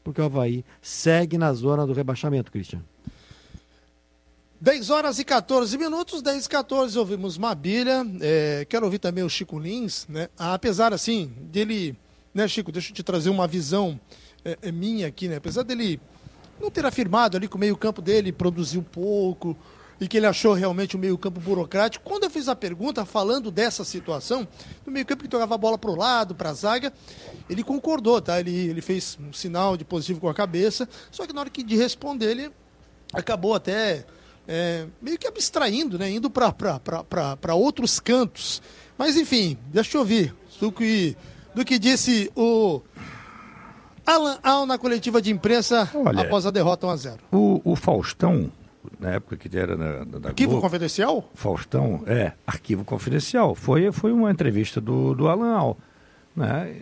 porque o Avaí segue na zona do rebaixamento, Christian. 10 horas e 14 minutos, 10 e 14, ouvimos Mabilha, quero ouvir também o Chico Lins, né? Apesar, assim, dele, né, Chico, deixa eu te trazer uma visão minha aqui, né? Apesar dele não ter afirmado ali que o meio-campo dele produziu pouco e que ele achou realmente o meio-campo burocrático, quando eu fiz a pergunta falando dessa situação, do meio-campo que tocava a bola pro lado, pra zaga, ele concordou, tá? Ele fez um sinal de positivo com a cabeça, só que na hora de responder ele acabou até... meio que abstraindo, né? Indo para outros cantos. Mas enfim, deixa eu ouvir do que disse o Alan Al na coletiva de imprensa. Olha, após a derrota 1-0. O Faustão, na época que era da Arquivo Globo, confidencial? Faustão, arquivo confidencial. Foi uma entrevista do Alan Al. Né?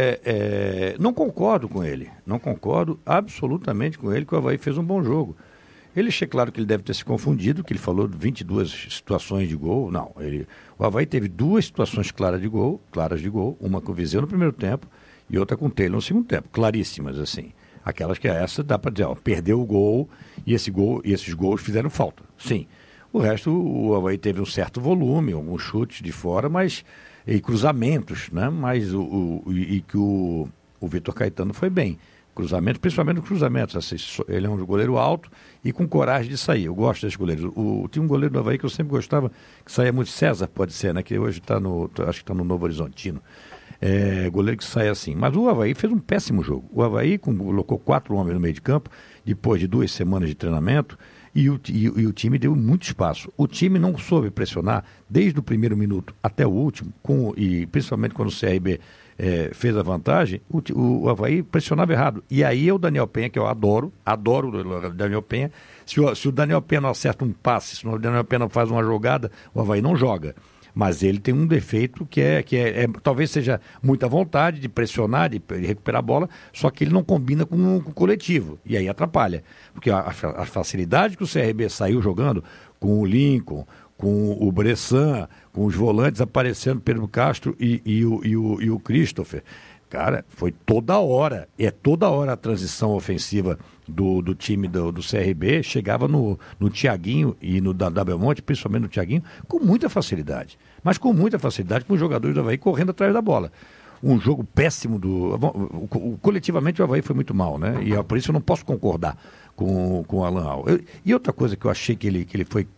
Não concordo com ele. Não concordo absolutamente com ele que o Avaí fez um bom jogo. Ele achei claro que ele deve ter se confundido, que ele falou de 22 situações de gol. Não, o Avaí teve 2 situações claras de gol, uma com o Viseu no primeiro tempo e outra com o Taylor no segundo tempo, claríssimas assim. Aquelas que essa dá para dizer, perdeu o gol e esses gols fizeram falta. Sim. O resto, o Avaí teve um certo volume, alguns chutes de fora, e cruzamentos, né? Mas e que o Vitor Caetano foi bem. Cruzamento, principalmente nos cruzamentos. Assim, ele é um goleiro alto e com coragem de sair. Eu gosto desses goleiros. Tinha um goleiro do Avaí que eu sempre gostava, que saía muito, César, pode ser, né? Que hoje acho que está no Novo Horizontino. Goleiro que sai assim. Mas o Avaí fez um péssimo jogo. O Avaí colocou 4 homens no meio de campo, depois de 2 semanas de treinamento, e o time deu muito espaço. O time não soube pressionar desde o primeiro minuto até o último, e principalmente quando o CRB fez a vantagem, o Avaí pressionava errado. E aí o Daniel Penha, que eu adoro o Daniel Penha, se o Daniel Penha não acerta um passe, se o Daniel Penha não faz uma jogada, o Avaí não joga. Mas ele tem um defeito que talvez seja muita vontade de pressionar, de recuperar a bola, só que ele não combina com o coletivo, e aí atrapalha. Porque a facilidade que o CRB saiu jogando com o Lincoln, com o Bressan, com os volantes aparecendo, Pedro Castro e o Christopher. Cara, foi toda hora a transição ofensiva do time do CRB, chegava no Thiaguinho e no da Belmonte, principalmente no Thiaguinho, com muita facilidade. Mas com muita facilidade, com os jogadores do Avaí correndo atrás da bola. Um jogo péssimo coletivamente o Avaí foi muito mal, né? E por isso eu não posso concordar com o Alan Al. E outra coisa que eu achei que ele foi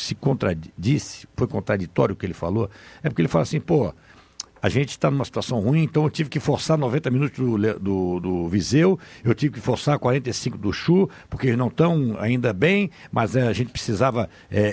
contraditório o que ele falou, é porque ele fala assim, a gente está numa situação ruim, então eu tive que forçar 90 minutos do Viseu, eu tive que forçar 45 do Chu, porque eles não estão ainda bem, mas a gente precisava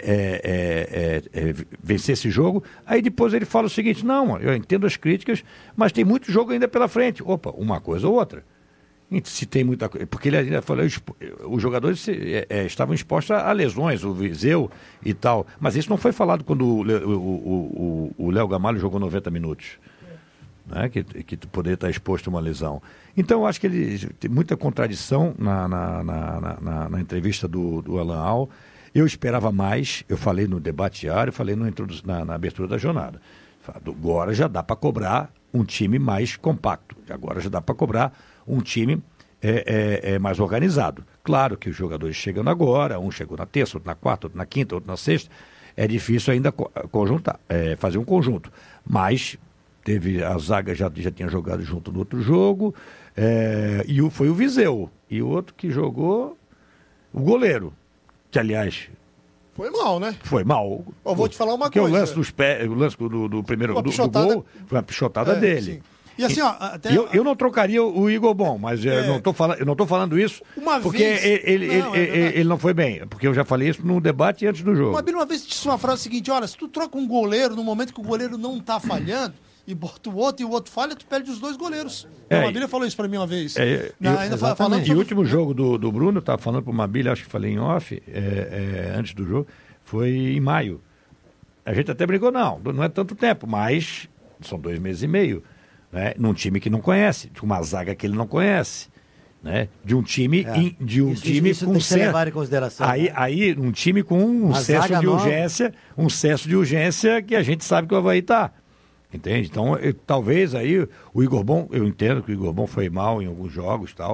vencer esse jogo. Aí depois ele fala o seguinte, não, eu entendo as críticas, mas tem muito jogo ainda pela frente. Opa, uma coisa ou outra. Se tem muita coisa, porque ele ainda falou, os jogadores estavam expostos a lesões, o Viseu e tal, mas isso não foi falado quando o Léo Gamalho jogou 90 minutos, né? Que poderia estar exposto a uma lesão. Então eu acho que ele tem muita contradição na entrevista do Alan Al. Eu esperava mais, eu falei no debate diário, falei na abertura da jornada. Agora já dá para cobrar um time mais compacto, agora já dá para cobrar um time mais organizado. Claro que os jogadores chegando agora, um chegou na terça, outro na quarta, outro na quinta, outro na sexta, é difícil ainda fazer um conjunto. Mas a zaga já tinha jogado junto no outro jogo, e foi o Viseu. E o outro que jogou, o goleiro, que aliás... Foi mal, né? Foi mal. Eu vou te falar uma coisa. Porque o lance do primeiro do gol foi uma pichotada dele. Sim. E assim, até... eu não trocaria o Igor Bom, mas eu não estou falando isso porque ele não foi bem. Porque eu já falei isso no debate antes do jogo. Uma vez disse uma frase seguinte, olha, se tu troca um goleiro no momento que o goleiro não está falhando e bota o outro e o outro falha, tu perde os 2 goleiros. A Mabília falou isso para mim uma vez. E o último jogo do Bruno, eu estava falando para o Mabília, acho que falei em off, antes do jogo, foi em maio. A gente até brincou, não é tanto tempo, mas são 2 meses e meio. Né? Num time que não conhece, de uma zaga que ele não conhece, né? De um time isso com tem que ser levado em consideração. Aí um time com um excesso de urgência que a gente sabe que o Avaí está. Entende? Então, talvez aí o Igor Bom, eu entendo que o Igor Bom foi mal em alguns jogos e tal,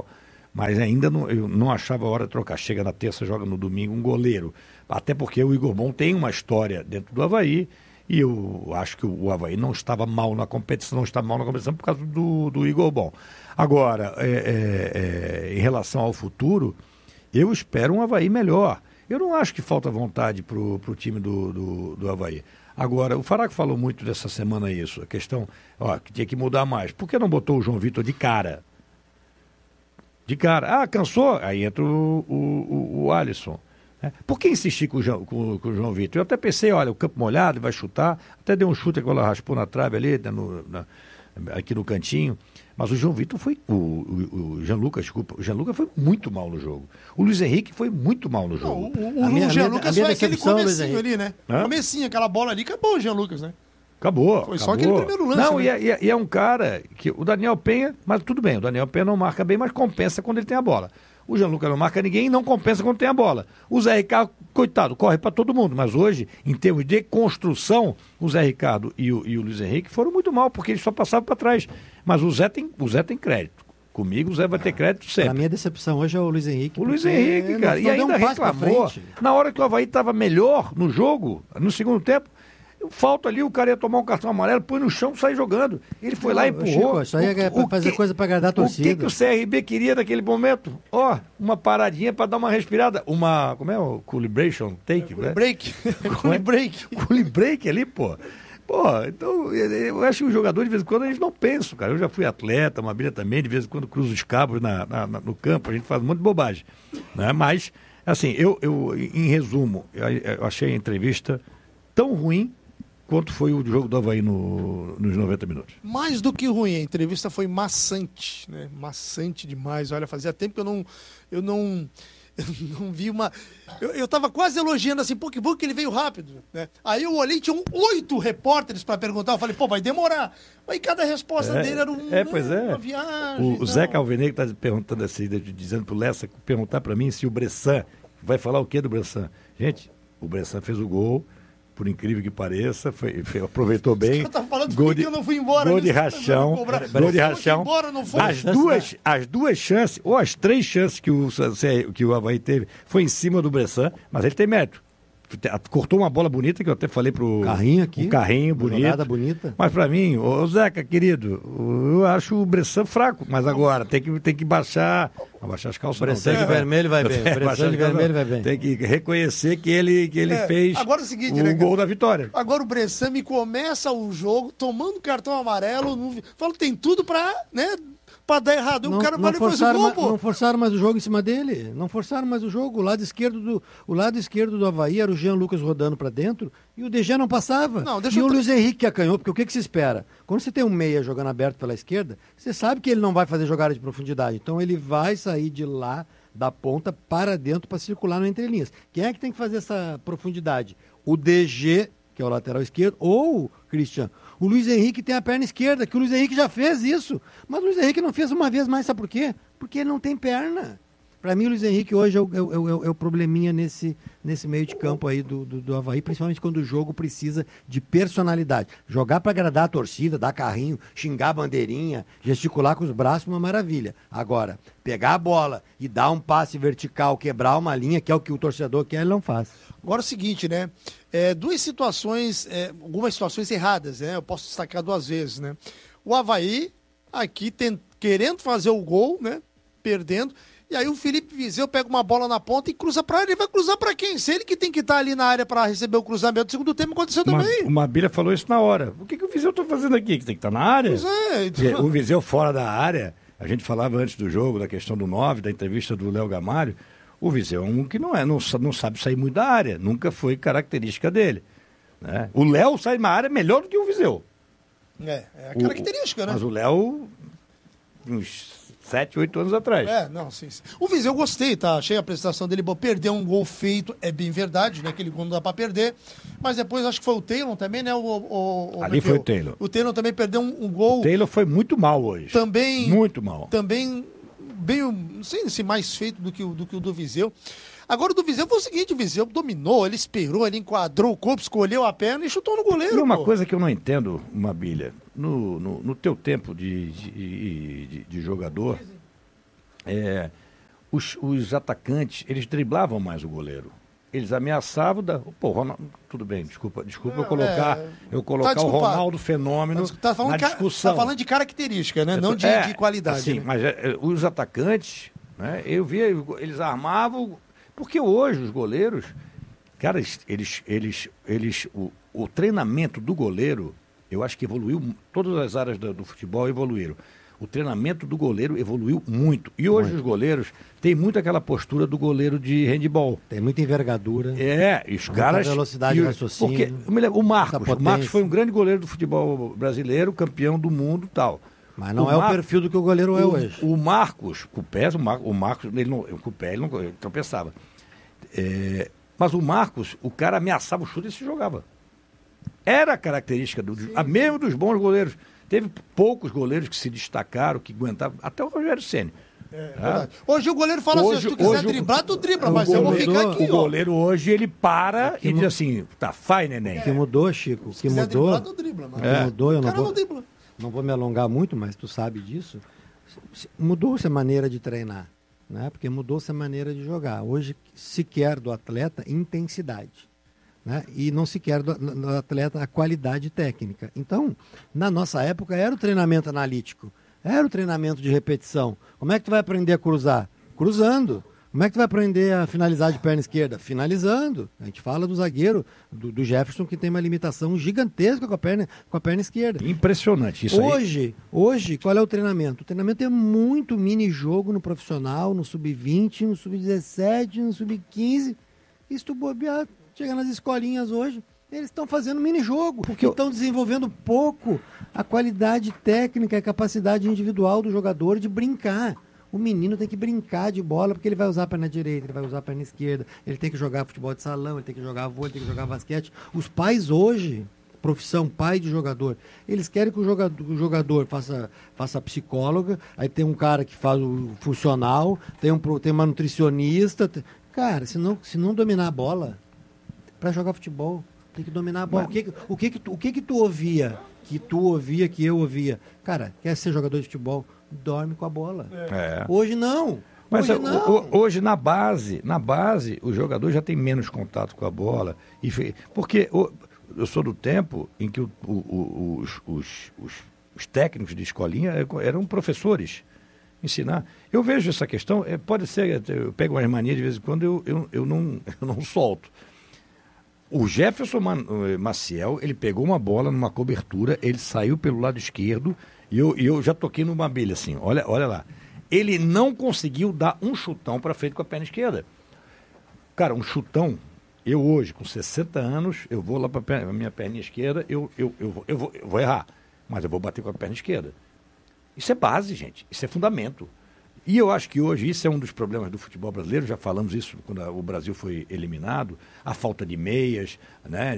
Mas ainda eu não achava a hora de trocar. Chega na terça, joga no domingo um goleiro. Até porque o Igor Bom tem uma história dentro do Avaí. E eu acho que o Avaí não estava mal na competição, não está mal na competição por causa do Igor Bom. Agora, em relação ao futuro, eu espero um Avaí melhor. Eu não acho que falta vontade para o time do Avaí. Agora, o Faraco falou muito dessa semana isso, a questão que tinha que mudar mais. Por que não botou o João Vitor de cara? De cara. Cansou? Aí entra o Alisson. Por que insistir com o João Vitor? Eu até pensei, olha, o campo molhado, vai chutar. Até deu um chute, agora raspou na trave ali, aqui no cantinho. Mas o João Vitor foi... O Jean Lucas, desculpa. O Jean Lucas foi muito mal no jogo. O Luiz Henrique foi muito mal no jogo. O Jean Lucas foi aquele comecinho ali, né? Comecinho, aquela bola ali, acabou o Jean Lucas, né? Acabou. Foi só aquele primeiro lance. Não, né? e é um cara que... O Daniel Penha... Mas tudo bem, o Daniel Penha não marca bem, mas compensa quando ele tem a bola. O Jean Lucas não marca ninguém e não compensa quando tem a bola. O Zé Ricardo, coitado, corre para todo mundo. Mas hoje, em termos de construção, o Zé Ricardo e o Luiz Henrique foram muito mal, porque eles só passavam para trás. Mas o Zé tem crédito. Comigo, o Zé vai ter crédito sempre. A minha decepção hoje é o Luiz Henrique. O Luiz Henrique, cara. E ainda reclamou. Na hora que o Avaí estava melhor no jogo, no segundo tempo, falta ali, o cara ia tomar um cartão amarelo, põe no chão, sai jogando. Ele foi lá e empurrou. Chico, isso aí é pra fazer coisa para agradar a torcida. O que o CRB queria naquele momento? Uma paradinha para dar uma respirada. Como é o Coolibration Take? Break. Coolie break ali, pô. Então, eu acho que os jogadores, de vez em quando, eles não pensam, cara. Eu já fui atleta, uma Bíblia também, de vez em quando cruzo os cabos no campo, a gente faz um monte de bobagem. Né? Mas, assim, eu em resumo, eu achei a entrevista tão ruim quanto foi o jogo do Avaí nos 90 minutos. Mais do que ruim, a entrevista foi maçante, né? Maçante demais. Olha, fazia tempo que eu não vi uma... Eu tava quase elogiando assim, que bom que ele veio rápido, né? Aí eu olhei, tinham 8 repórteres para perguntar, eu falei, vai demorar. Aí cada resposta dele era uma viagem. O Zé Calvenei que está perguntando assim, dizendo pro Lessa perguntar para mim se o Bressan vai falar o que do Bressan. Gente, o Bressan fez o gol, por incrível que pareça, aproveitou bem. Você tá falando gol que eu não fui embora. Gol de rachão. Gol de rachão. As duas chances, ou as 3 chances que o Avaí teve, foi em cima do Bressan, mas ele tem mérito. Cortou uma bola bonita, que eu até falei pro... Carrinho aqui. Um carrinho bonito. Jogada bonita. Mas pra mim, Zeca, querido, eu acho o Bressan fraco, mas agora tem que baixar as calças. O Bressan de vermelho vai bem. O Bressan de vermelho vai bem. Tem que reconhecer que ele fez agora é o seguinte, gol da vitória. Agora o Bressan me começa o jogo tomando cartão amarelo, falo que tem tudo pra dar errado. O cara vai e faz o gol, pô. Não forçaram mais o jogo em cima dele. Não forçaram mais o jogo. O lado esquerdo do Avaí era o Jean Lucas rodando para dentro e o DG não passava. E o Luiz Henrique que acanhou, porque o que se espera? Quando você tem um meia jogando aberto pela esquerda, você sabe que ele não vai fazer jogada de profundidade. Então ele vai sair de lá, da ponta, para dentro, para circular no entrelinhas. Quem é que tem que fazer essa profundidade? O DG, que é o lateral esquerdo, ou, Christian, o Luiz Henrique tem a perna esquerda, que o Luiz Henrique já fez isso. Mas o Luiz Henrique não fez uma vez mais, sabe por quê? Porque ele não tem perna. Para mim, o Luiz Henrique hoje é o probleminha nesse meio de campo aí do Avaí, principalmente quando o jogo precisa de personalidade. Jogar para agradar a torcida, dar carrinho, xingar a bandeirinha, gesticular com os braços, uma maravilha. Agora, pegar a bola e dar um passe vertical, quebrar uma linha, que é o que o torcedor quer, ele não faz. Agora é o seguinte, né? Duas situações, algumas situações erradas, né? Eu posso destacar 2 vezes, né? O Avaí, aqui, querendo fazer o gol, né? Perdendo. E aí o Felipe Viseu pega uma bola na ponta e cruza pra ele. Ele vai cruzar pra quem? Se ele que tem que estar ali na área pra receber o cruzamento do segundo tempo, aconteceu também. O Mabília falou isso na hora. O que o Viseu tá fazendo aqui? Que tem que estar na área? Pois é. Então... O Viseu fora da área, a gente falava antes do jogo, da questão do 9, da entrevista do Léo Gamário. O Viseu é um que não sabe sair muito da área. Nunca foi característica dele. Né? O Léo sai na área melhor do que o Viseu. É a característica, né? Mas o Léo, uns 7, 8 anos atrás. Sim. O Viseu eu gostei, tá? Achei a apresentação dele boa. Perdeu um gol feito, é bem verdade, né? Aquele gol não dá pra perder. Mas depois acho que foi o Taylor também, né? Ali foi o Taylor. O Taylor também perdeu um gol. O Taylor foi muito mal hoje. Também. Muito mal. Também, bem, não sei se mais feito do que o do Viseu. Agora o do Viseu foi o seguinte, o Viseu dominou, ele esperou, ele enquadrou o corpo, escolheu a perna e chutou no goleiro. E uma coisa que eu não entendo, Mabília, no teu tempo de jogador, os atacantes, eles driblavam mais o goleiro. Eles ameaçavam, Ronaldo, tudo bem, desculpa eu colocar o Ronaldo Fenômeno na discussão. Tá falando de característica, né? Não de qualidade. Assim, né? Mas os atacantes, né, eu via, eles armavam, porque hoje os goleiros, cara, o treinamento do goleiro, eu acho que evoluiu, todas as áreas do futebol evoluíram. O treinamento do goleiro evoluiu muito. E hoje os goleiros têm muito aquela postura do goleiro de handebol. Tem muita envergadura. E os caras... velocidade de raciocínio. Porque o Marcos foi um grande goleiro do futebol brasileiro, campeão do mundo e tal. Mas não o perfil do que o goleiro é hoje. O Marcos, com o pé, com o pé ele tropeçava. Mas o Marcos, o cara ameaçava o chute e se jogava. Era a característica mesmo dos bons goleiros. Teve poucos goleiros que se destacaram, que aguentavam, até o Rogério Ceni. Hoje o goleiro fala assim, se tu quiser driblar, tu dribla, mas eu vou ficar aqui. O goleiro hoje, ele para e diz assim, tá, faz, neném. O que mudou, Chico, o que mudou... driblar, tu dribla. O que mudou, eu não vou me alongar muito, mas tu sabe disso. Mudou-se a maneira de treinar, né? Porque mudou-se a maneira de jogar. Hoje se quer do atleta intensidade. Né? E não se quer do atleta a qualidade técnica. Então, na nossa época, era o treinamento analítico, era o treinamento de repetição. Como é que tu vai aprender a cruzar? Cruzando. Como é que tu vai aprender a finalizar de perna esquerda? Finalizando. A gente fala do zagueiro, do Jefferson, que tem uma limitação gigantesca com a perna esquerda. Impressionante isso aí. Hoje, qual é o treinamento? O treinamento é muito mini-jogo no profissional, no sub-20, no sub-17, no sub-15. E se tu bobear, chega nas escolinhas hoje, eles estão fazendo mini-jogo, porque estão desenvolvendo pouco a qualidade técnica e a capacidade individual do jogador de brincar. O menino tem que brincar de bola, porque ele vai usar a perna direita, ele vai usar a perna esquerda, ele tem que jogar futebol de salão, ele tem que jogar vôlei, ele tem que jogar basquete. Os pais hoje, profissão pai de jogador, eles querem que o jogador faça psicóloga, aí tem um cara que faz o funcional, tem uma nutricionista. Cara, se não dominar a bola... Para jogar futebol, tem que dominar a bola. O que tu ouvia? Que eu ouvia. Cara, quer ser jogador de futebol? Dorme com a bola. Hoje não. Mas hoje na base, o jogador já tem menos contato com a bola. Porque eu sou do tempo em que os técnicos de escolinha eram professores. Ensinar. Eu vejo essa questão, pode ser, eu pego umas manias de vez em quando, eu não solto. O Jefferson Maciel, ele pegou uma bola numa cobertura, ele saiu pelo lado esquerdo e eu já toquei numa bilha assim, olha lá. Ele não conseguiu dar um chutão para frente com a perna esquerda. Cara, um chutão, eu hoje, com 60 anos, eu vou lá para a minha perna esquerda, eu vou errar, mas eu vou bater com a perna esquerda. Isso é base, gente, isso é fundamento. E eu acho que hoje isso é um dos problemas do futebol brasileiro, já falamos isso quando o Brasil foi eliminado, a falta de meias, né,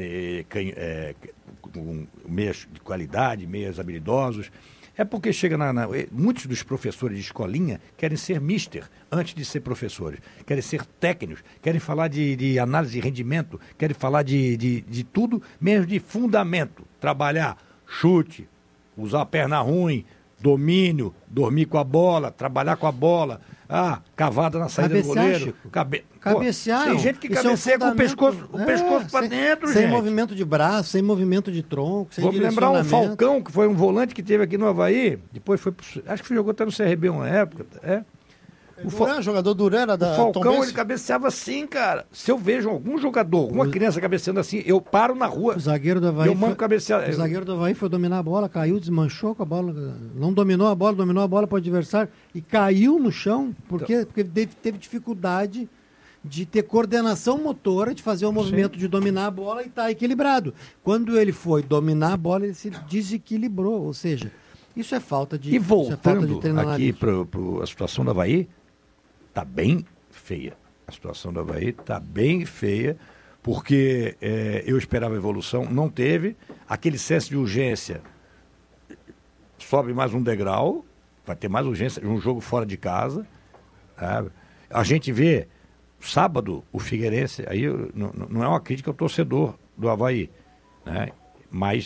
meias de qualidade, meias habilidosos. É porque chega muitos dos professores de escolinha querem ser mister antes de ser professores, querem ser técnicos, querem falar de análise de rendimento, querem falar de tudo, mesmo de fundamento, trabalhar chute, usar a perna ruim, domínio, dormir com a bola, trabalhar com a bola, cavada na saída do goleiro. Cabecear. Tem gente que cabeceia com o pescoço para dentro, sem gente. Movimento de braço, sem movimento de tronco, sem lembrar um Falcão, que foi um volante que teve aqui no Avaí, depois acho que jogou até no CRB uma época, jogador do Urana da Falcão, ele cabeceava assim, cara. Se eu vejo algum jogador, alguma criança cabeceando assim, eu paro na rua. O zagueiro do Avaí O zagueiro do Avaí foi dominar a bola, caiu, desmanchou com a bola, não dominou a bola para o adversário e caiu no chão, porque teve dificuldade de ter coordenação motora, de fazer o movimento de dominar a bola e estar equilibrado. Quando ele foi dominar a bola, ele se desequilibrou, ou seja, isso é falta de treinamento. E voltando aqui para a situação do Avaí, está bem feia. A situação do Avaí está bem feia, porque eu esperava evolução, não teve. Aquele excesso de urgência sobe mais um degrau, vai ter mais urgência, um jogo fora de casa. Sabe? A gente vê, sábado, o Figueirense, aí não é uma crítica ao torcedor do Avaí, né? Mas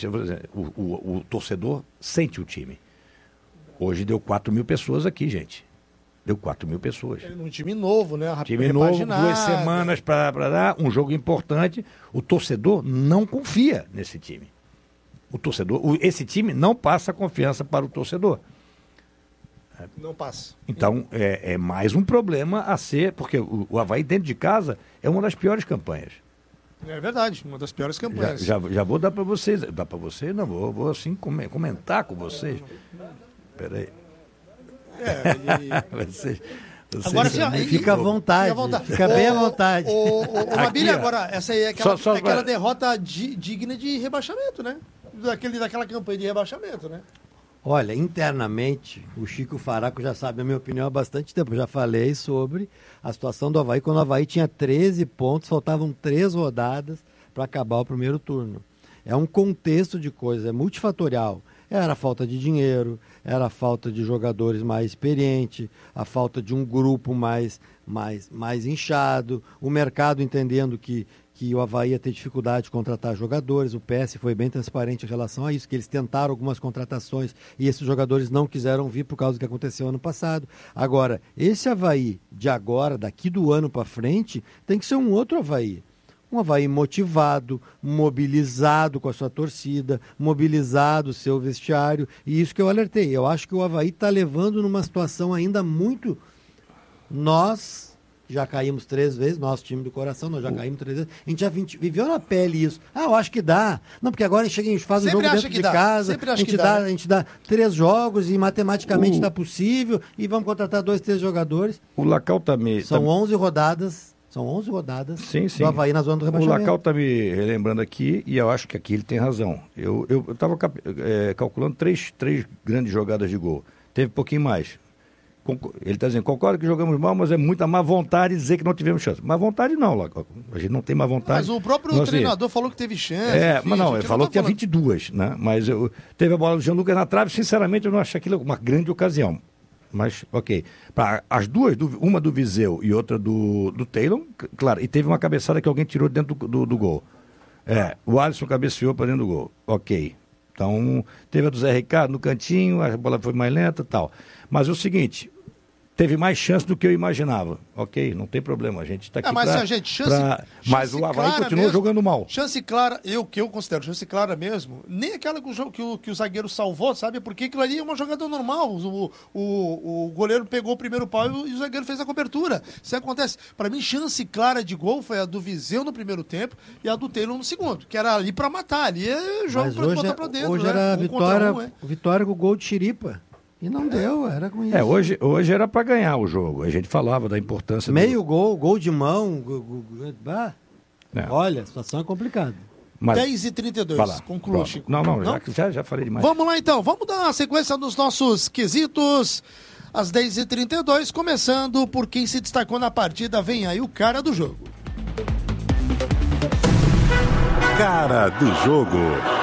o torcedor sente o time. Hoje deu 4.000 pessoas aqui, gente. Deu 4 mil pessoas. Um time novo, né? Time novo, 2 semanas para dar um jogo importante. O torcedor não confia nesse time. Esse time não passa confiança para o torcedor. Não passa. Então, é mais um problema a ser, porque o Avaí dentro de casa é uma das piores campanhas. É verdade, uma das piores campanhas. Já vou dar para vocês. Dá para vocês? Não, vou assim comentar com vocês. Peraí. Vocês agora sim, fica à vontade. Fica bem à vontade. Mabília, agora, essa aí é aquela derrota digna de rebaixamento, né? Daquela campanha de rebaixamento, né? Olha, internamente, o Chico Faraco já sabe a minha opinião há bastante tempo. Eu já falei sobre a situação do Avaí, quando o Avaí tinha 13 pontos, faltavam 3 rodadas para acabar o primeiro turno. É um contexto de coisa, é multifatorial. Era a falta de dinheiro, era a falta de jogadores mais experientes, a falta de um grupo mais inchado, o mercado entendendo que o Avaí ia ter dificuldade de contratar jogadores, o PS foi bem transparente em relação a isso, que eles tentaram algumas contratações e esses jogadores não quiseram vir por causa do que aconteceu ano passado. Agora, esse Avaí de agora, daqui do ano para frente, tem que ser um outro Avaí. Um Avaí motivado, mobilizado com a sua torcida, mobilizado o seu vestiário, e isso que eu alertei. Eu acho que o Avaí está levando numa situação ainda muito... Nós já caímos 3 vezes, nosso time do coração, nós já caímos 3 vezes. A gente já viveu na pele isso. Eu acho que dá. Não, porque agora a gente faz um jogo dentro de casa, a gente dá 3 jogos e matematicamente dá possível e vamos contratar 2, 3 jogadores. O Lacal também... São 11 rodadas. São 11 rodadas sim. do Avaí na zona do rebaixamento. O Lacal está me relembrando aqui e eu acho que aqui ele tem razão. Eu estava calculando 3 grandes jogadas de gol. Teve um pouquinho mais. Ele está dizendo, concordo que jogamos mal, mas é muita má vontade dizer que não tivemos chance. Má vontade não, Lacal. A gente não tem má vontade. Mas o próprio treinador falou que teve chance. Mas não, ele falou que tinha 22, né? Mas teve a bola do Jean Lucas na trave, sinceramente eu não acho aquilo uma grande ocasião. Mas, ok. As duas, uma do Viseu e outra do Taylor, claro, e teve uma cabeçada que alguém tirou dentro do gol. O Alisson cabeceou para dentro do gol. Ok. Então, teve a do Zé Ricardo no cantinho, a bola foi mais lenta e tal. Mas é o seguinte, teve mais chance do que eu imaginava. Ok, não tem problema, a gente está aqui mas o Avaí continuou jogando mal. Chance clara, que eu considero chance clara mesmo, nem aquela que o zagueiro salvou, sabe? Porque aquilo ali é uma jogada normal. O goleiro pegou o primeiro pau e o zagueiro fez a cobertura. Isso acontece. Para mim, chance clara de gol foi a do Viseu no primeiro tempo e a do Taylor no segundo, que era ali para matar. Ali é jogo para botar para dentro. Hoje era a vitória com o gol de Chiripa. E não deu, era com isso. Hoje era para ganhar o jogo. A gente falava da importância... Gol de mão. Olha, a situação é complicada. 10h32, conclua, Chico. Não, já falei demais. Vamos lá então, vamos dar uma sequência dos nossos quesitos. Às 10h32, começando por quem se destacou na partida, vem aí o cara do jogo. Cara do jogo.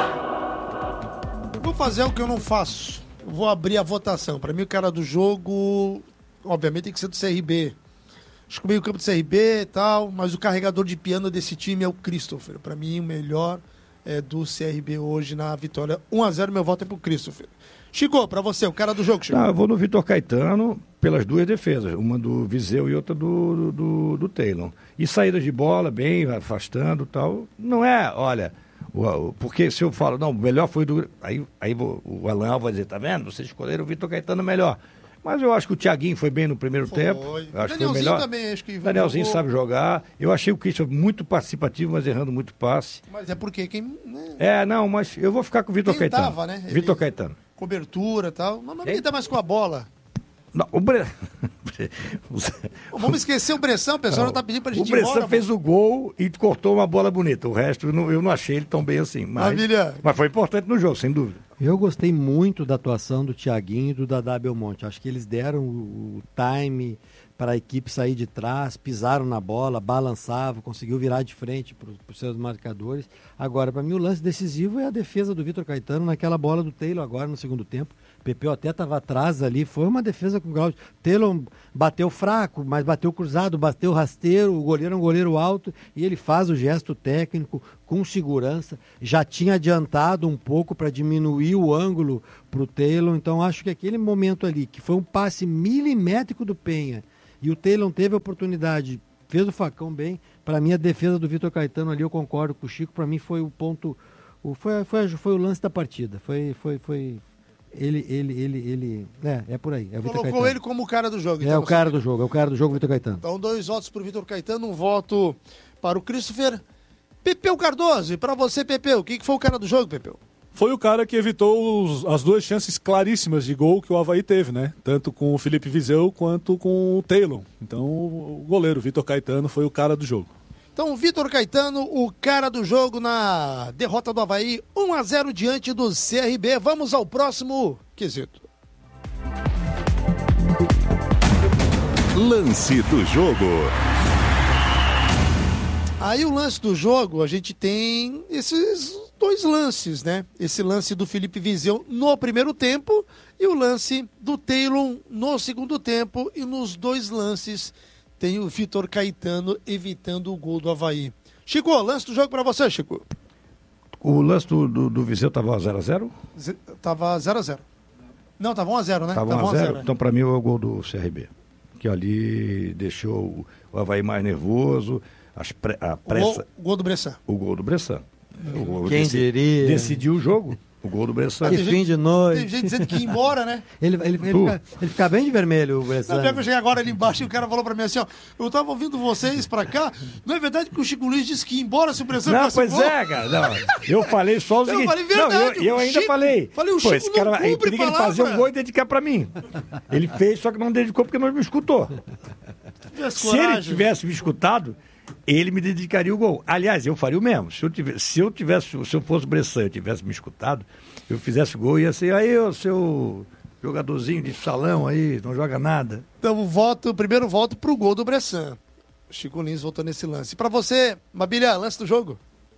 Vou fazer o que eu não faço. Vou abrir a votação. Para mim, o cara do jogo, obviamente, tem que ser do CRB. Acho que o meio campo do CRB e tal, mas o carregador de piano desse time é o Christopher. Para mim, o melhor é do CRB hoje na vitória. 1-0, meu voto é pro Christopher. Chico, para você, o cara do jogo, Chico. Eu vou no Vitor Caetano pelas 2 defesas, uma do Viseu e outra do Taylor. E saídas de bola, bem, afastando e tal. Não é, olha... Porque se eu falo, não, o melhor foi do... Aí o Alan vai dizer, tá vendo? Vocês escolheram o Vitor Caetano melhor. Mas eu acho que o Thiaguinho foi bem no primeiro tempo. Acho que foi melhor. Também, acho que Danielzinho sabe jogar. Eu achei o Christian muito participativo, mas errando muito passe. Mas é porque quem... Não, mas eu vou ficar com o Vitor Caetano. Tava, né? Vitor Caetano. Cobertura e tal. Mas ninguém tá mais com a bola. Não, Vamos esquecer o Bressan, o pessoal não tá pedindo pra gente ir embora. O Bressan fez o gol e cortou uma bola bonita. O resto eu não achei ele tão bem assim. Mas foi importante no jogo, sem dúvida. Eu gostei muito da atuação do Thiaguinho e do Dadá Belmonte. Acho que eles deram o time para a equipe sair de trás, pisaram na bola, balançavam, conseguiu virar de frente para os seus marcadores. Agora, para mim, o lance decisivo é a defesa do Vitor Caetano naquela bola do Taylor agora no segundo tempo. Pepeu até estava atrás ali, foi uma defesa com o Gaudio. Taylor bateu fraco, mas bateu cruzado, bateu rasteiro, o goleiro é um goleiro alto e ele faz o gesto técnico com segurança. Já tinha adiantado um pouco para diminuir o ângulo para o Taylor, então acho que aquele momento ali, que foi um passe milimétrico do Penha, e o Taylor teve a oportunidade, fez o facão bem, para mim a defesa do Vitor Caetano ali, eu concordo com o Chico, para mim foi o ponto, foi o lance da partida, Ele é por aí. É o Colocou Caetano. ele como o cara do jogo. Então, é o cara do jogo, Vitor Caetano. Então, 2 votos para o Vitor Caetano, um voto para o Christopher. Pepeu Cardoso, e para você, Pepeu, o que foi o cara do jogo, Pepeu? Foi o cara que evitou as 2 chances claríssimas de gol que o Avaí teve, né? Tanto com o Felipe Viseu quanto com o Taylor. Então, o goleiro, Vitor Caetano, foi o cara do jogo. Então, Vitor Caetano, o cara do jogo na derrota do Avaí, 1-0 diante do CRB. Vamos ao próximo quesito. Lance do jogo. Aí o lance do jogo, a gente tem esses 2 lances, né? Esse lance do Felipe Viseu no primeiro tempo e o lance do Taylor no segundo tempo. E nos 2 lances tem o Vitor Caetano evitando o gol do Avaí. Chico, lance do jogo pra você, Chico. O lance do Viseu estava 0x0? Tava 0x0. Não, tava 1x0, né? Tava 1x0. Então, para mim, é o gol do CRB. Que ali deixou o Avaí mais nervoso, a pressa. O gol do Bressan. O gol do Bressan. Quem diria? Decidiu o jogo. O gol do Bressan. Que fim de noite. Tem gente dizendo que ia embora, né? Ele fica bem de vermelho, o Bressan. Eu cheguei agora ali embaixo e o cara falou pra mim assim, ó, eu tava ouvindo vocês pra cá, não é verdade que o Chico Luiz disse que ia embora se o Bressan Não, fosse pois gol? É, cara. Não, eu falei só o seguinte. Eu falei verdade. Não, eu ainda Chico, falei. Falei, o Chico esse cara, não ele cumpre queria palavra. fazer um gol e dedicar pra mim. Ele fez, só que não dedicou porque não me escutou. Se ele tivesse me escutado, ele me dedicaria o gol. Aliás, eu faria o mesmo. Se eu fosse o Bressan, eu tivesse me escutado, eu fizesse o gol, ia ser aí o seu jogadorzinho de salão aí, não joga nada. Então, primeiro voto pro gol do Bressan. Chico Lins voltou nesse lance. E pra você, Mabilha, lance do jogo?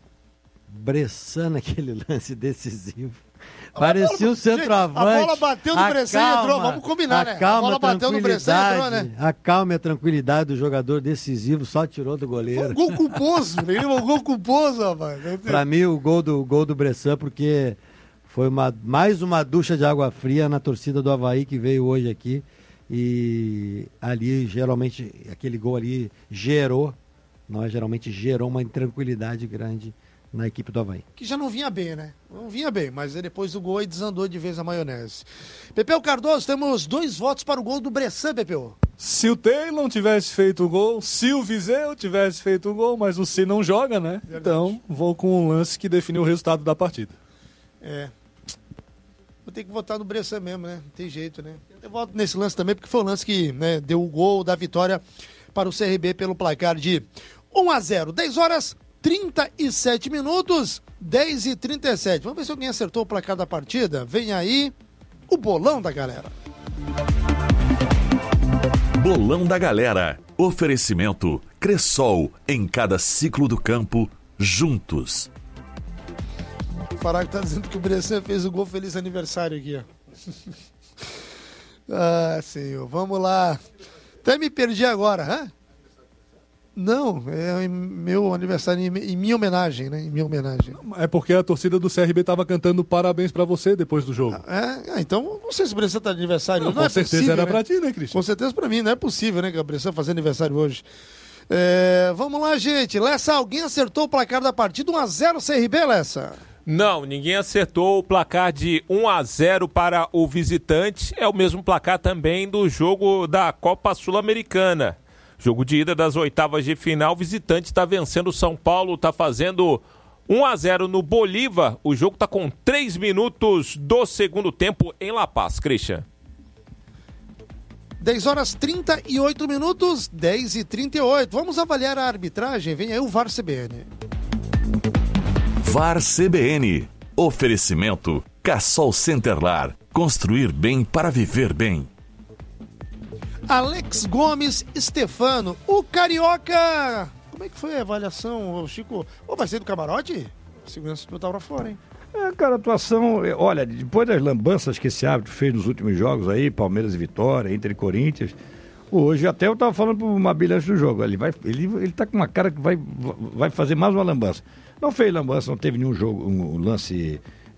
Bressan naquele lance decisivo. Parecia um centroavante. A bola bateu no Bressan e entrou, vamos combinar, né? A bola bateu no Bressan e entrou, né? A calma e a tranquilidade do jogador decisivo só tirou do goleiro. Foi um gol culposo, um gol culposo, rapaz. Pra mim, o gol do Bressan, porque foi mais uma ducha de água fria na torcida do Avaí que veio hoje aqui. E ali, geralmente, aquele gol ali gerou uma intranquilidade grande na equipe do Avaí. Que já não vinha bem, né? Não vinha bem, mas depois do gol aí desandou de vez a maionese. Pepeu Cardoso, temos 2 votos para o gol do Bressan, Pepeu. Se o Taylor tivesse feito o gol, se o Viseu tivesse feito o gol, mas o Si não joga, né? Verdade. Então, vou com um lance que definiu o resultado da partida. Vou ter que votar no Bressan mesmo, né? Não tem jeito, né? Eu voto nesse lance também, porque foi o lance que, né, deu o gol da vitória para o CRB pelo placar de 1-0. 10h37 minutos, 10h37. Vamos ver se alguém acertou o placar da partida. Vem aí o bolão da galera. Bolão da galera. Oferecimento Cressol. Em cada ciclo do campo, juntos. O Farago tá dizendo que o Bressan fez o gol. Feliz aniversário aqui, ó. Senhor, vamos lá. Até me perdi agora, hã? Não, é meu aniversário, em minha homenagem, né? Em minha homenagem. É porque a torcida do CRB estava cantando parabéns pra você depois do jogo. Então, não sei se o Bressan tá de aniversário. Não com certeza possível, era pra ti, né, Cristian? Com certeza pra mim, não é possível, né, que o Bressan fazer aniversário hoje. Vamos lá, gente. Lessa, alguém acertou o placar da partida? 1-0 CRB, Lessa? Não, ninguém acertou o placar de 1-0 para o visitante. É o mesmo placar também do jogo da Copa Sul-Americana. Jogo de ida das oitavas de final, o visitante está vencendo o São Paulo, está fazendo 1-0 no Bolívar. O jogo está com 3 minutos do segundo tempo em La Paz, Christian. 10h38 minutos, 10h38. Vamos avaliar a arbitragem. Vem aí o VAR CBN. VAR CBN. Oferecimento Cassol Centerlar. Construir bem para viver bem. Alex Gomes Stefano, o Carioca. Como é que foi a avaliação, Chico? Vai ser do camarote? A segurança do tava pra fora, hein? Cara, a atuação, olha, depois das lambanças que esse árbitro fez nos últimos jogos aí, Palmeiras e Vitória, Inter e Corinthians, hoje até eu estava falando pro Mabilha antes do jogo, ele tá com uma cara que vai fazer mais uma lambança. Não fez lambança, não teve nenhum jogo, um lance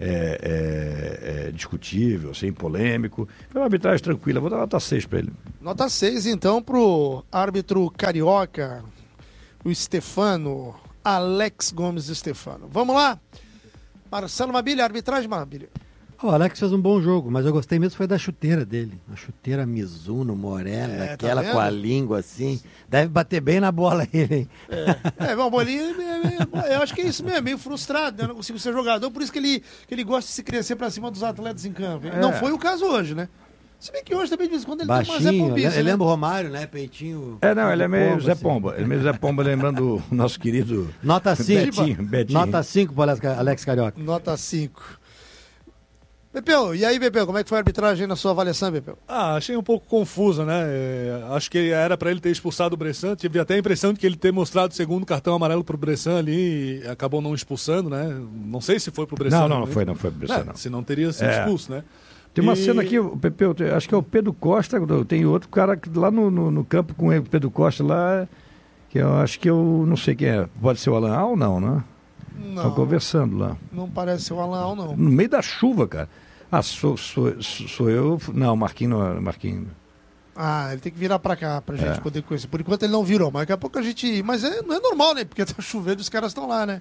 discutível, assim, polêmico. Foi uma arbitragem tranquila, vou dar nota 6 para ele. Nota 6 então pro árbitro carioca, o Stefano, Alex Gomes Stefano. Vamos lá? Marcelo Mabilha, arbitragem, Mabilha. O Alex fez um bom jogo, mas eu gostei mesmo foi da chuteira dele. A chuteira Mizuno, morena, aquela com a língua assim. Deve bater bem na bola ele, hein? Bom, bolinho, eu acho que é isso mesmo, meio frustrado, né? Não consigo ser jogador, por isso que ele gosta de se crescer pra cima dos atletas em campo. Não foi o caso hoje, né? Se bem que hoje também, de vez em quando, ele baixinho, tem uma Zé Pombinha. Ele lembra o Romário, né? Peitinho. Não, ele é meio Zé Pomba. Ele é meio Zé Pomba, lembrando o nosso querido Nota 5. Betinho. Nota 5 para Alex Carioca. Nota 5. Pepeu, e aí, Pepeu, como é que foi a arbitragem na sua avaliação, Pepeu? Achei um pouco confusa, né? Acho que era para ele ter expulsado o Bressan. Tive até a impressão de que ele ter mostrado o segundo cartão amarelo pro Bressan ali e acabou não expulsando, né? Não sei se foi pro Bressan. Não foi pro Bressan, não. Se não teria sido expulso, né? Tem uma cena aqui, o Pepeu, acho que é o Pedro Costa, tem outro cara lá no campo com ele, o Pedro Costa lá, que eu acho que eu não sei quem é. Pode ser o Alan Al, não, né? Não. Estão conversando lá. Não parece o Alan Al, não. No meio da chuva, cara. Sou eu. Não, Marquinhos não é Marquinhos. Ele tem que virar pra cá pra gente poder conhecer. Por enquanto ele não virou, mas daqui a pouco a gente. Mas não é normal, né? Porque tá chovendo e os caras estão lá, né?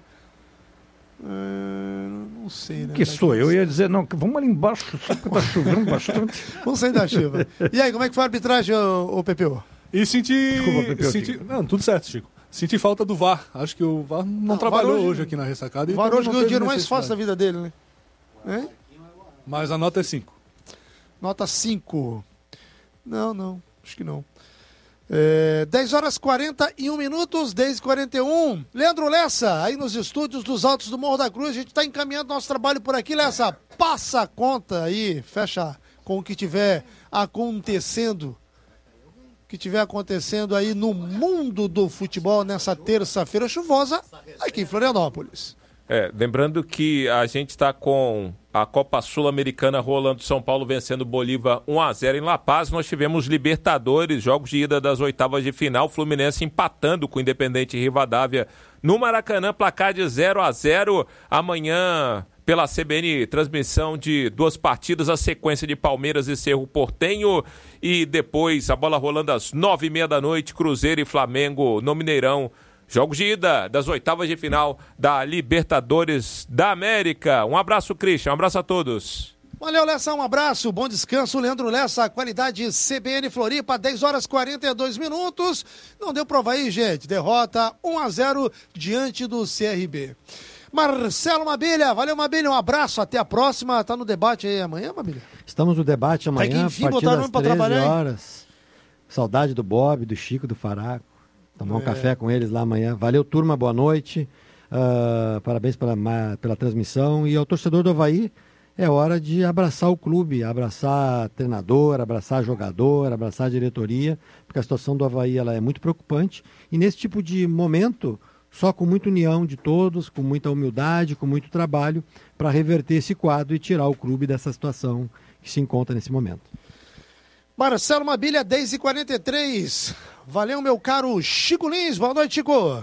Não sei, né? Que sou eu ia dizer, não, vamos ali embaixo, só que tá chovendo bastante. Vamos sair da chuva. E aí, como é que foi a arbitragem, ô Pepeu? E senti. Desculpa, Pepeu. Não, tudo certo, Chico. Senti falta do VAR. Acho que o VAR não trabalhou hoje aqui na ressacada. O VAR hoje ganhou o dinheiro mais fácil da vida dele, né? Mas a nota é 5. Nota 5. Não, acho que não. 10 horas 41 minutos, 10h41. Leandro Lessa, aí nos estúdios dos Altos do Morro da Cruz, a gente está encaminhando nosso trabalho por aqui, Lessa. Passa a conta aí, fecha com o que tiver acontecendo. Aí no mundo do futebol nessa terça-feira chuvosa aqui em Florianópolis. Lembrando que a gente está com a Copa Sul-Americana rolando, São Paulo vencendo Bolívar 1-0 em La Paz. Nós tivemos Libertadores, jogos de ida das oitavas de final, Fluminense empatando com o Independente Rivadavia no Maracanã, placar de 0-0. Amanhã, pela CBN, transmissão de 2 partidas, a sequência de Palmeiras e Cerro Porteño, e depois a bola rolando às 9h30 da noite, Cruzeiro e Flamengo no Mineirão. Jogos de ida das oitavas de final da Libertadores da América. Um abraço, Christian. Um abraço a todos. Valeu, Lessa. Um abraço. Bom descanso. Leandro Lessa, qualidade CBN Floripa, 10 horas 42 minutos. Não deu prova aí, gente. Derrota 1-0 diante do CRB. Marcelo Mabilha. Valeu, Mabilha. Um abraço. Até a próxima. Tá no debate aí amanhã, Mabilha? Estamos no debate amanhã, enfim, a partir das 13 horas. Saudade do Bob, do Chico, do Faraco. Tomar um café com eles lá amanhã. Valeu, turma, boa noite. Parabéns pela transmissão. E ao torcedor do Avaí, é hora de abraçar o clube, abraçar treinador, abraçar jogador, abraçar diretoria, porque a situação do Avaí ela é muito preocupante. E nesse tipo de momento, só com muita união de todos, com muita humildade, com muito trabalho, para reverter esse quadro e tirar o clube dessa situação que se encontra nesse momento. Marcelo Mabilha, 10h43. Valeu, meu caro Chico Lins. Boa noite, Chico.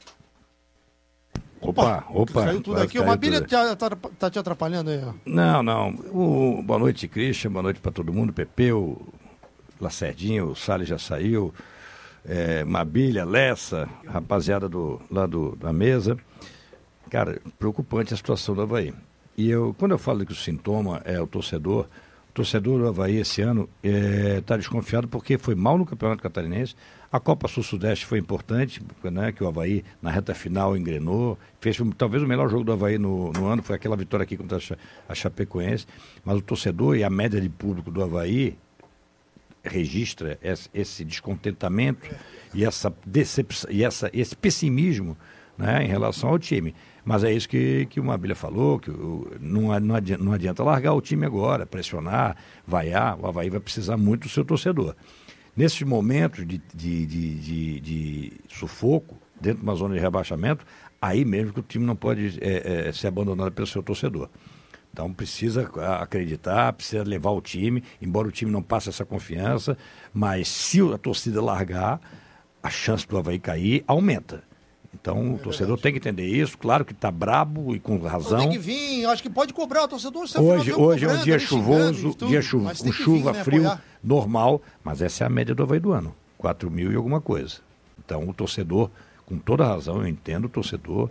Opa. Saiu tudo aqui. O Mabilha tá te atrapalhando aí? Não. Boa noite, Christian. Boa noite para todo mundo. Pepeu, Lacerdinho, o Salles já saiu. Mabilha, Lessa, rapaziada da mesa. Cara, preocupante a situação do Avaí. E quando eu falo que o sintoma é o torcedor do Avaí esse ano está desconfiado porque foi mal no Campeonato Catarinense. A Copa Sul-Sudeste foi importante, né, que o Avaí na reta final engrenou, fez talvez o melhor jogo do Avaí no ano, foi aquela vitória aqui contra a Chapecoense, mas o torcedor e a média de público do Avaí registra esse descontentamento e essa decepção e esse pessimismo, né, em relação ao time. Mas é isso que o Mabilha falou, que não adianta largar o time agora, pressionar, vaiar, o Avaí vai precisar muito do seu torcedor. Nesses momentos de sufoco, dentro de uma zona de rebaixamento, aí mesmo que o time não pode ser abandonado pelo seu torcedor. Então precisa acreditar, precisa levar o time, embora o time não passe essa confiança, mas se a torcida largar, a chance do Avaí cair aumenta. Então o torcedor tem que entender isso, claro que está brabo e com razão. Tem que vir, acho que pode cobrar o torcedor. Hoje é um dia chuvoso, com chuva, frio, apoiar. Normal, mas essa é a média do Avaí do ano, 4.000 e alguma coisa. Então o torcedor, com toda razão, eu entendo o torcedor,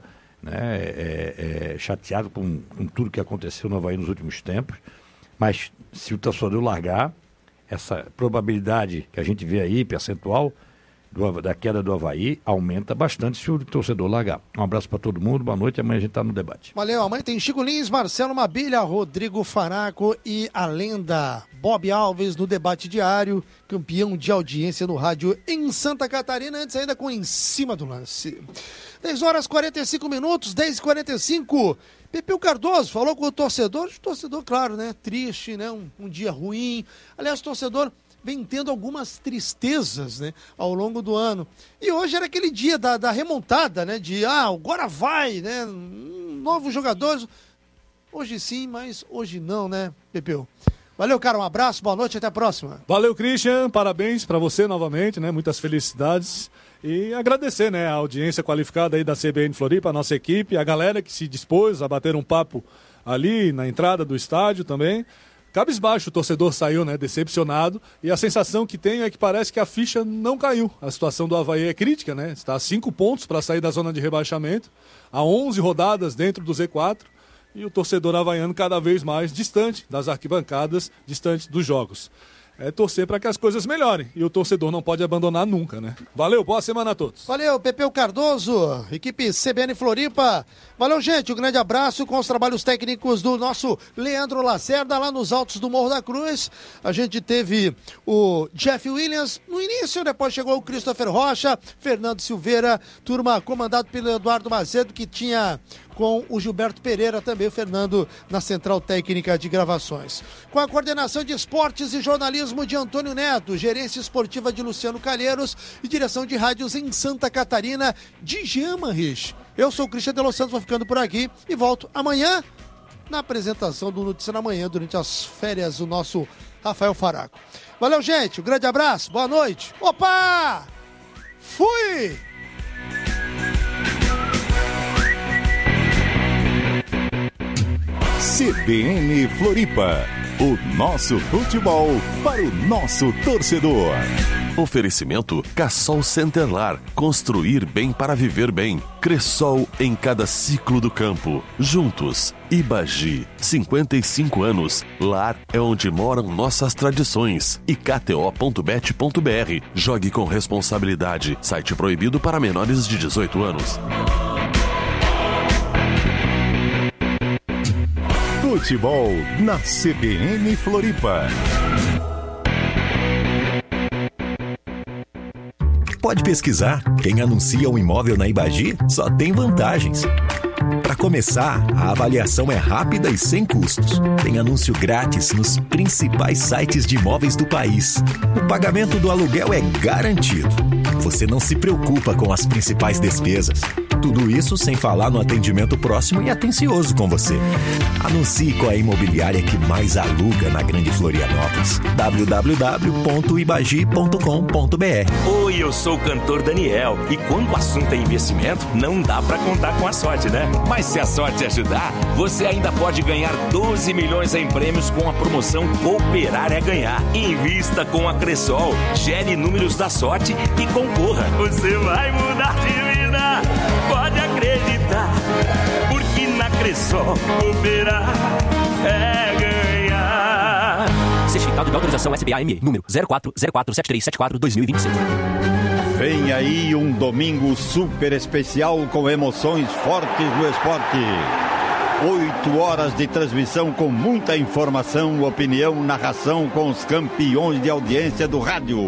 né, chateado com tudo que aconteceu no Avaí nos últimos tempos, mas se o torcedor largar, essa probabilidade que a gente vê aí, percentual, da queda do Avaí, aumenta bastante se o torcedor largar. Um abraço para todo mundo, boa noite, amanhã a gente está no debate. Valeu, amanhã tem Chico Lins, Marcelo Mabilha, Rodrigo Faraco e a lenda Bob Alves no debate diário, campeão de audiência no rádio em Santa Catarina, antes ainda com Em Cima do Lance. 10 horas 45 minutos, 10h45. Pepeu Cardoso falou com o torcedor, claro, né, triste, né, um dia ruim. Aliás, o torcedor vem tendo algumas tristezas, né, ao longo do ano. E hoje era aquele dia da remontada, né, agora vai, né, novos jogadores. Hoje sim, mas hoje não, né, Pepeu? Valeu, cara, um abraço, boa noite, até a próxima. Valeu, Christian, parabéns para você novamente, né, muitas felicidades. E agradecer, né, a audiência qualificada aí da CBN Floripa, a nossa equipe, a galera que se dispôs a bater um papo ali na entrada do estádio também. Cabisbaixo, o torcedor saiu, né, decepcionado, e a sensação que tenho é que parece que a ficha não caiu. A situação do Avaí é crítica, né? Está a 5 pontos para sair da zona de rebaixamento, há 11 rodadas dentro do Z4, e o torcedor havaiano cada vez mais distante das arquibancadas, distante dos jogos. É torcer para que as coisas melhorem, e o torcedor não pode abandonar nunca, né? Valeu, boa semana a todos. Valeu, Pepeu Cardoso, equipe CBN Floripa. Valeu, gente, um grande abraço com os trabalhos técnicos do nosso Leandro Lacerda, lá nos altos do Morro da Cruz. A gente teve o Jeff Williams no início, depois chegou o Christopher Rocha, Fernando Silveira, turma comandado pelo Eduardo Macedo, que tinha com o Gilberto Pereira, também o Fernando na Central Técnica de Gravações. Com a coordenação de esportes e jornalismo de Antônio Neto, gerência esportiva de Luciano Calheiros e direção de rádios em Santa Catarina de Jean Manrich. Eu sou o Christian de Los Santos, vou ficando por aqui e volto amanhã na apresentação do Notícia na Manhã, durante as férias, o nosso Rafael Faraco. Valeu, gente, um grande abraço, boa noite. Opa! Fui! CBN Floripa, o nosso futebol para o nosso torcedor. Oferecimento Cassol Centerlar, construir bem para viver bem. Cressol em cada ciclo do campo. Juntos, Ibagi, 55 anos. Lar é onde moram nossas tradições. E KTO.bet.br. Jogue com responsabilidade. Site proibido para menores de 18 anos. Futebol na CBN Floripa. Pode pesquisar. Quem anuncia um imóvel na Ibagi só tem vantagens. Para começar, a avaliação é rápida e sem custos. Tem anúncio grátis nos principais sites de imóveis do país. O pagamento do aluguel é garantido. Você não se preocupa com as principais despesas. Tudo isso sem falar no atendimento próximo e atencioso com você. Anuncie com a imobiliária que mais aluga na Grande Florianópolis. www.ibagi.com.br. Oi, eu sou o cantor Daniel. E quando o assunto é investimento, não dá pra contar com a sorte, né? Mas se a sorte ajudar, você ainda pode ganhar 12 milhões em prêmios com a promoção Cooperar é Ganhar. Invista com a Cressol, gere números da sorte e concorra. Você vai mudar de vida, pode acreditar, porque na Cressol Cooperar é ganhar. Certificado de autorização SBA-ME, número 04047374-2025. Vem aí um domingo super especial com emoções fortes no esporte. 8 horas de transmissão com muita informação, opinião, narração com os campeões de audiência do rádio.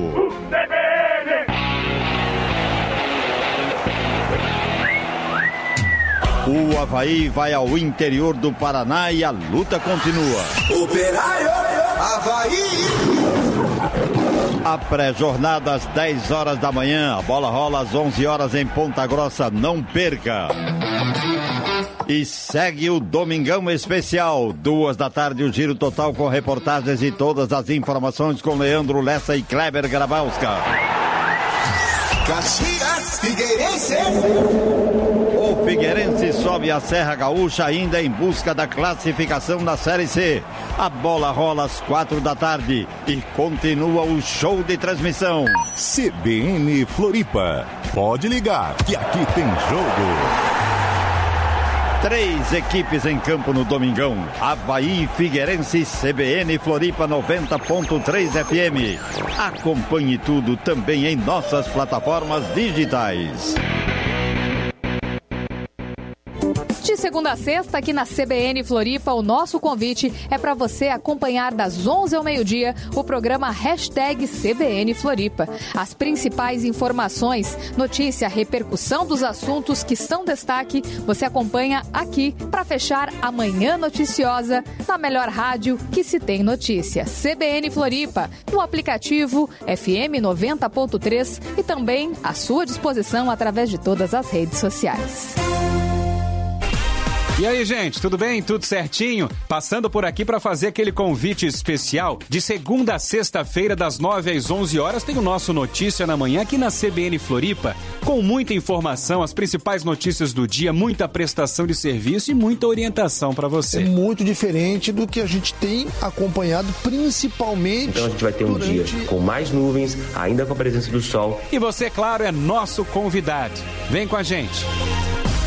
O Avaí vai ao interior do Paraná e a luta continua. Operário, Avaí! A pré-jornada às 10 horas da manhã. A bola rola às 11 horas em Ponta Grossa. Não perca. E segue o Domingão Especial. 2 da tarde, o Giro Total com reportagens e todas as informações com Leandro Lessa e Kleber Grabowska. Caxias, Figueirense. O Figueirense sobe a Serra Gaúcha ainda em busca da classificação na Série C. A bola rola às 4 da tarde e continua o show de transmissão. CBN Floripa. Pode ligar que aqui tem jogo. 3 equipes em campo no Domingão. Avaí, Figueirense, CBN Floripa 90.3 FM. Acompanhe tudo também em nossas plataformas digitais. De segunda a sexta, aqui na CBN Floripa, o nosso convite é para você acompanhar das 11 ao meio-dia o programa #CBN Floripa. As principais informações, notícia, repercussão dos assuntos que são destaque, você acompanha aqui para fechar a manhã noticiosa na melhor rádio que se tem notícia. CBN Floripa, no aplicativo FM 90.3 e também à sua disposição através de todas as redes sociais. E aí, gente, tudo bem? Tudo certinho? Passando por aqui para fazer aquele convite especial. De segunda a sexta-feira, das 9 às 11 horas, tem o nosso Notícia na Manhã aqui na CBN Floripa, com muita informação, as principais notícias do dia, muita prestação de serviço e muita orientação para você. É muito diferente do que a gente tem acompanhado, principalmente... Então a gente vai ter um dia com mais nuvens, ainda com a presença do sol. E você, claro, é nosso convidado. Vem com a gente.